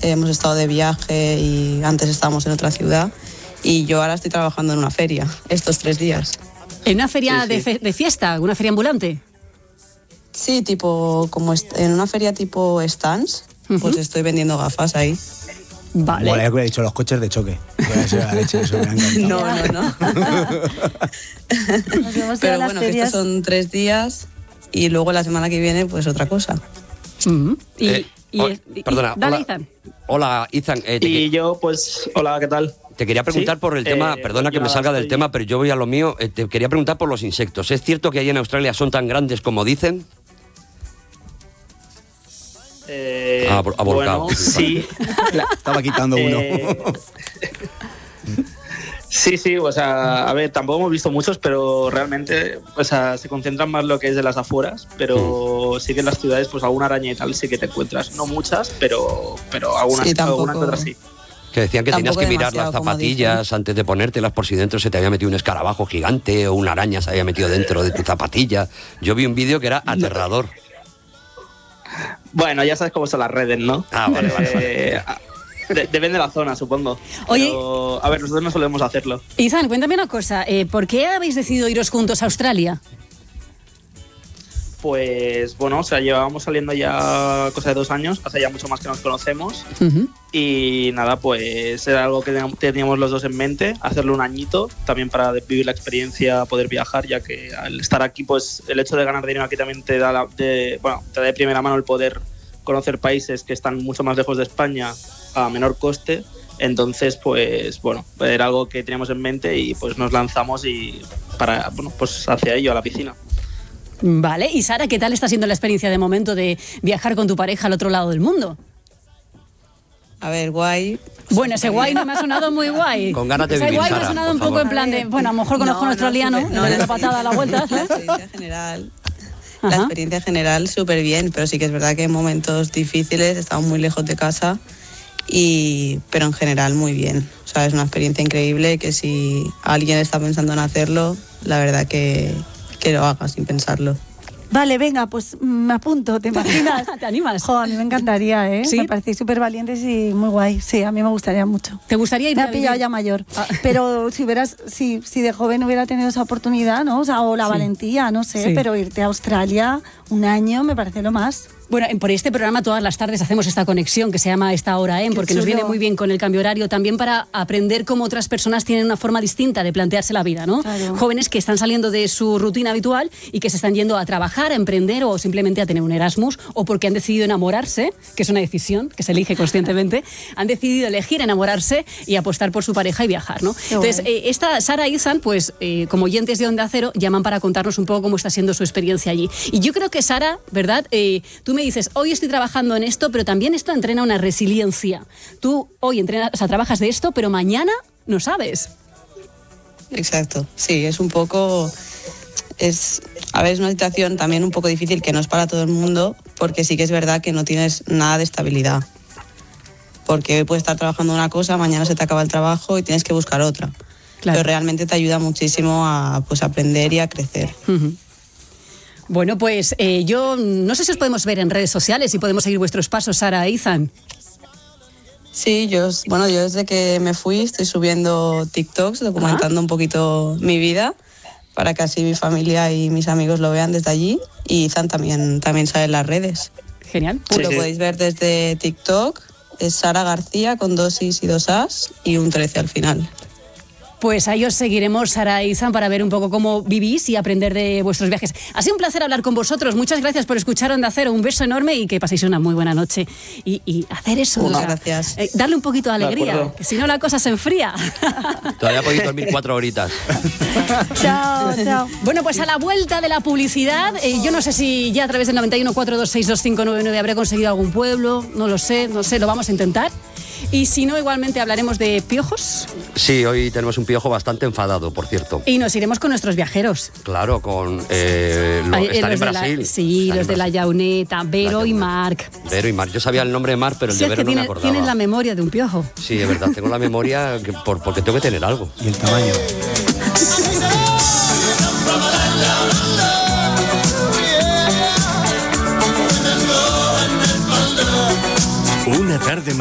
hemos estado de viaje y antes estábamos en otra ciudad. Y yo ahora estoy trabajando en una feria, estos 3 días. ¿En una feria de fiesta? ¿Una feria ambulante? Sí, tipo, como en una feria tipo stands, pues estoy vendiendo gafas ahí. Vale. Bueno, ya que hubiera dicho los coches de choque. Eso me ha encantado. No. Pero bueno, que estos son 3 días y luego la semana que viene, pues otra cosa. Perdona, dale, Izan. Hola, Izan. Y yo, pues, hola, ¿qué tal? Te quería preguntar por el tema, perdona que me salga del tema, pero yo voy a lo mío. Te quería preguntar por los insectos. ¿Es cierto que allí en Australia son tan grandes como dicen? Bueno, sí. Estaba quitando uno. Sí, o sea, a ver, tampoco hemos visto muchos, pero realmente, o sea, se concentran más lo que es de las afueras, pero sí que en las ciudades, pues alguna araña y tal sí que te encuentras. No muchas, pero algunas, sí, algunas que otras sí. Que decían que tenías que mirar las zapatillas antes de ponértelas por si dentro se te había metido un escarabajo gigante o una araña se había metido dentro de tu zapatilla. Yo vi un vídeo que era aterrador. Bueno, ya sabes cómo son las redes, ¿no? Vale. Depende de la zona, supongo. Oye, pero, a ver, nosotros no solemos hacerlo. Izan, cuéntame una cosa. ¿Por qué habéis decidido iros juntos a Australia? Pues bueno, o sea, llevábamos saliendo ya cosa de 2 años, hace ya mucho más que nos conocemos. Y nada, pues era algo que teníamos los dos en mente, hacerlo un añito, también para vivir la experiencia, poder viajar, ya que al estar aquí, pues el hecho de ganar dinero aquí también te da te da de primera mano el poder conocer países que están mucho más lejos de España a menor coste. Entonces, pues bueno, era algo que teníamos en mente y pues nos lanzamos y pues hacia ello, a la piscina. Vale, y Sara, ¿qué tal está siendo la experiencia de momento de viajar con tu pareja al otro lado del mundo? A ver, guay. Bueno, ese guay no me ha sonado muy guay. Con ganas de vivir, guay Sara, me ha sonado un poco en plan de, bueno, a lo mejor conozco a un australiano, no le doy una patada a la vuelta. La experiencia general, la experiencia general súper bien, pero sí que es verdad que en momentos difíciles estamos muy lejos de casa, pero en general muy bien. O sea, es una experiencia increíble que si alguien está pensando en hacerlo, la verdad que lo haga sin pensarlo. Vale, venga, pues me apunto, ¿te imaginas? ¿Te animas? Jo, a mí me encantaría, ¿eh? ¿Sí? Me parecéis súper valientes y muy guay. Sí, a mí me gustaría mucho. ¿Te gustaría ir Me a ha pillado vivir? ya mayor. Pero si de joven hubiera tenido esa oportunidad, ¿no? O la valentía, no sé, pero irte a Australia 1 año me parece lo más. Bueno, por este programa todas las tardes hacemos esta conexión que se llama Esta Hora En, porque nos viene muy bien con el cambio horario, también para aprender cómo otras personas tienen una forma distinta de plantearse la vida, ¿no? Claro. Jóvenes que están saliendo de su rutina habitual y que se están yendo a trabajar, a emprender o simplemente a tener un Erasmus, o porque han decidido enamorarse, que es una decisión que se elige conscientemente, han decidido elegir enamorarse y apostar por su pareja y viajar, ¿no? Entonces, esta Sara y Izan, pues como oyentes de Onda Cero, llaman para contarnos un poco cómo está siendo su experiencia allí. Y yo creo que Sara, ¿verdad? Tú me dices, hoy estoy trabajando en esto, pero también esto entrena una resiliencia. Tú hoy entrenas, o sea, trabajas de esto, pero mañana no sabes. Exacto, sí, es un poco... es una situación también un poco difícil que no es para todo el mundo, porque sí que es verdad que no tienes nada de estabilidad. Porque hoy puedes estar trabajando una cosa, mañana se te acaba el trabajo y tienes que buscar otra. Claro. Pero realmente te ayuda muchísimo a aprender y a crecer. Bueno, pues yo no sé si os podemos ver en redes sociales y podemos seguir vuestros pasos, Sara e Izan. Sí, yo desde que me fui estoy subiendo TikToks documentando un poquito mi vida para que así mi familia y mis amigos lo vean desde allí, y Izan también sale en las redes. Genial. Lo podéis ver desde TikTok, es Sara García con 2 Is y 2 As y un 13 al final. Pues ahí os seguiremos, Sara e Izan, para ver un poco cómo vivís y aprender de vuestros viajes. Ha sido un placer hablar con vosotros. Muchas gracias por escuchar Onda Cero. Un beso enorme y que paséis una muy buena noche. Y hacer eso. Muchas gracias. Darle un poquito de alegría, que si no la cosa se enfría. Todavía podéis dormir 4 horitas. Chao. Bueno, pues a la vuelta de la publicidad, yo no sé si ya a través del 91-426-2599 habré conseguido algún pueblo. No lo sé, lo vamos a intentar. Y si no, igualmente hablaremos de piojos. Sí, hoy tenemos un piojo bastante enfadado, por cierto. Y nos iremos con nuestros viajeros. Claro, están en Brasil. Los de la Llauneta, Vero y Marc. Vero y Marc. Yo sabía el nombre de Marc, pero el de Vero no me acordaba. Tienes la memoria de un piojo. Sí, es verdad, tengo la memoria porque tengo que tener algo. Y el tamaño. Una tarde